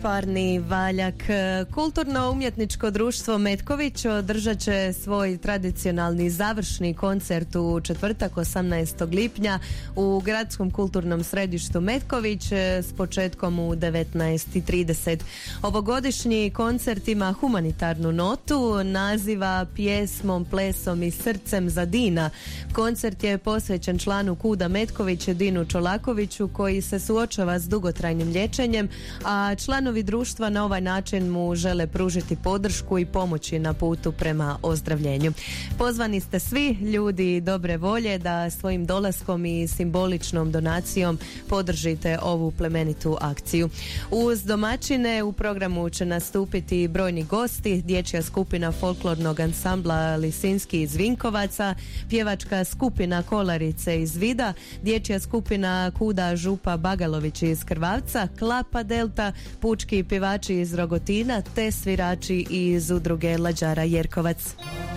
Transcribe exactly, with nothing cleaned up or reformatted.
parni valjak. Kulturno-umjetničko društvo Metković održat će svoj tradicionalni završni koncert u četvrtak osamnaestog lipnja u gradskom kulturnom središtu Metković s početkom u devetnaest i trideset. Ovogodišnji koncert ima humanitarnu notu, naziva Pjesmom, plesom i srcem za Dina. Koncert je posvećen članu KUD-a Metković Dinu Čolakoviću koji se suočava s dugotrajnim liječenjem, a članovi društva na ovaj način mu žele pružiti podršku i pomoći na putu prema ozdravljenju. Pozvani ste svi ljudi dobre volje da svojim dolaskom i simboličnom donacijom podržite ovu plemenitu akciju. Uz domaćine u programu će nastupiti brojni gosti, dječja skupina folklornog ansambla Lisinski iz Vinkovaca, pjevačka skupina Kolarice iz Vida, dječja skupina KUD-a Župa Bagalović iz Krvavca, Klapa Delta, pučki pjevači iz Rogotina te svirači iz udruge Lađara Jerkovac.